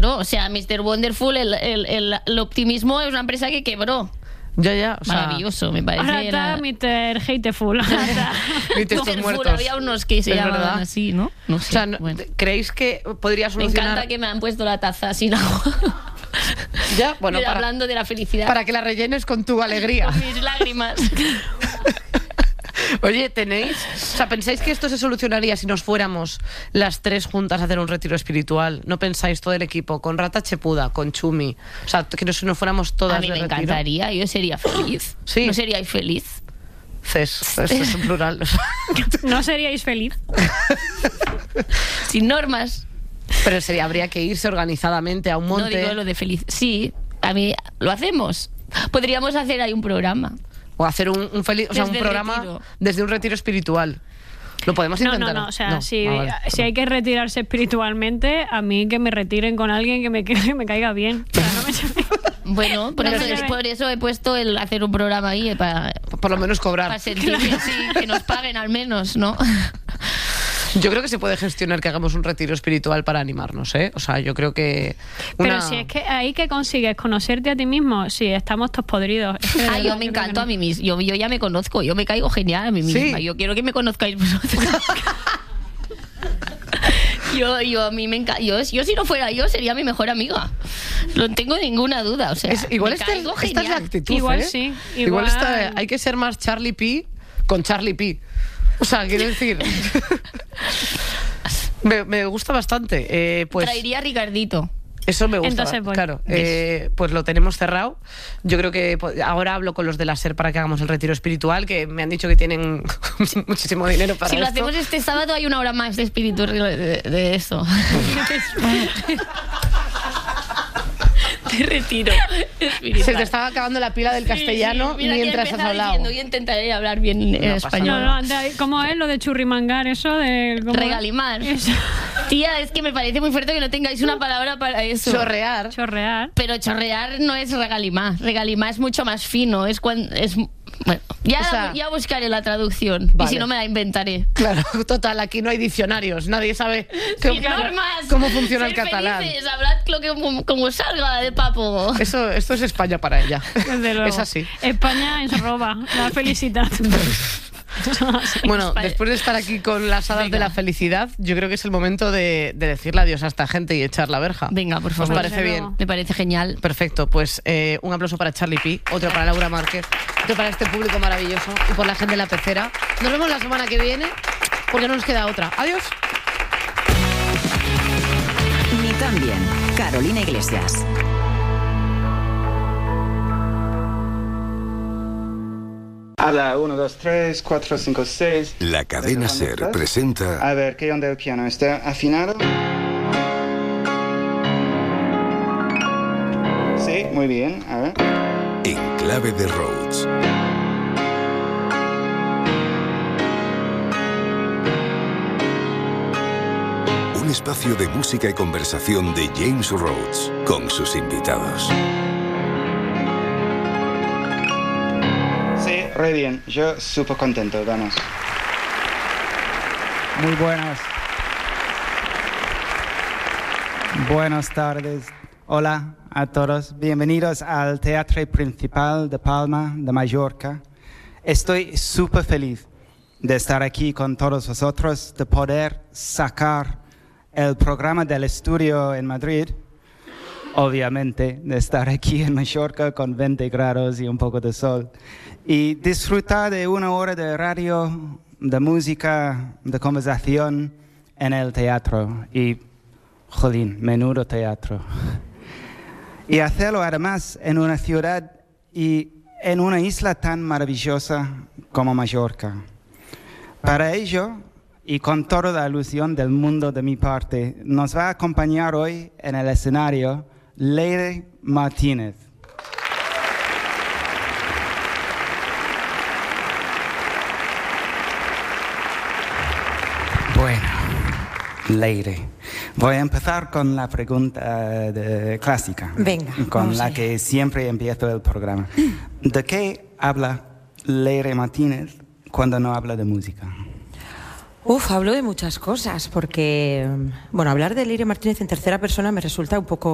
quebró. O sea, Mr. Wonderful, el optimismo es una empresa que quebró. Ya, o sea, maravilloso, me parece. Ahora está Mr. Hateful. Mr. Muertos. Había unos que se llamaban así, ¿no? No sé. O sea, ¿creéis que podría solucionar? Me encanta que me han puesto la taza sin agua. Ya, bueno, hablando de la felicidad. Para que la rellenes con tu alegría. Con mis lágrimas. Oye, ¿pensáis que esto se solucionaría si nos fuéramos las tres juntas a hacer un retiro espiritual? ¿No pensáis todo el equipo? Con Rata Chepuda, con Chumi. O sea, que nos fuéramos todas de retiro. A mí me encantaría, yo sería feliz. ¿Sí? ¿No seríais feliz? Esto es en plural. ¿No seríais feliz? Sin normas. Pero habría que irse organizadamente a un monte. No digo lo de feliz. Sí, a mí lo hacemos. Podríamos hacer ahí un programa. O hacer un programa retiro. Desde un retiro espiritual. Lo podemos intentar. No. O sea, si hay que retirarse espiritualmente, a mí que me retiren con alguien que me caiga bien. O sea, no me... Bueno, por eso he puesto el hacer un programa ahí para... Por lo menos cobrar. Para sentir que nos paguen al menos, ¿no? Yo creo que se puede gestionar que hagamos un retiro espiritual para animarnos, ¿eh? O sea, yo creo que... Pero si es que ahí que consigues conocerte a ti mismo, si estamos todos podridos. Yo me encanto a mí misma. Yo ya me conozco, yo me caigo genial a mí misma. Yo quiero que me conozcáis vosotros. A mí me encanta. Yo si no fuera yo sería mi mejor amiga. No tengo ninguna duda. O sea, igual esta es la actitud. Igual ¿eh? sí. Igual hay que ser más Charlie P con Charlie P. O sea, quiero decir... me gusta bastante. Pues, traería a Ricardito. Eso me gusta. Entonces, claro. Pues lo tenemos cerrado. Yo creo que ahora hablo con los de la SER para que hagamos el retiro espiritual, que me han dicho que tienen muchísimo dinero para esto. Si lo hacemos este sábado hay una hora más de espíritu de eso. De retiro espiritual. Se te estaba acabando la pila del castellano mientras has hablado. Yo intentaré hablar bien español. ¿Cómo es lo de churrimangar? Eso de... Regalimar. Eso. Tía, es que me parece muy fuerte que no tengáis una palabra para eso. Chorrear. Pero chorrear no es regalimar. Regalimar es mucho más fino. Bueno, ya buscaré la traducción. Vale. Y si no, me la inventaré. Claro, total, aquí no hay diccionarios. Nadie sabe cómo funciona el catalán. Felices, hablad lo que como salga de papo. Esto es España para ella. Es así. España es roba, la felicidad. Bueno, después de estar aquí con las hadas de la felicidad, yo creo que es el momento de decirle adiós a esta gente y echar la verja. Venga, por favor. ¿Os parece bien? Me parece genial. Perfecto, pues un aplauso para Charlie P, otro para Laura Márquez, otro para este público maravilloso y por la gente de La Pecera. Nos vemos la semana que viene porque no nos queda otra. Adiós. Ni tan bien. Carolina Iglesias. Habla 1, 2, 3, 4, 5, 6. La cadena SER presenta... A ver, ¿qué onda el piano? ¿Está afinado? Sí, muy bien. A ver. En clave de Rhodes. Un espacio de música y conversación de James Rhodes con sus invitados. Sí, re bien. Yo súper contento, vamos. Muy buenas. Buenas tardes. Hola a todos. Bienvenidos al Teatro Principal de Palma de Mallorca. Estoy súper feliz de estar aquí con todos vosotros, de poder sacar el programa del estudio en Madrid. Obviamente, de estar aquí en Mallorca con 20 grados y un poco de sol. Y disfrutar de una hora de radio, de música, de conversación en el teatro. Y, jolín, menudo teatro. Y hacerlo además en una ciudad y en una isla tan maravillosa como Mallorca. Para ello, y con toda la ilusión del mundo de mi parte, nos va a acompañar hoy en el escenario Leire Martínez. Bueno, Leire, voy a empezar con la pregunta clásica. Venga, con la que siempre empiezo el programa. ¿De qué habla Leire Martínez cuando no habla de música? Hablo de muchas cosas, porque, hablar de Leire Martínez en tercera persona me resulta un poco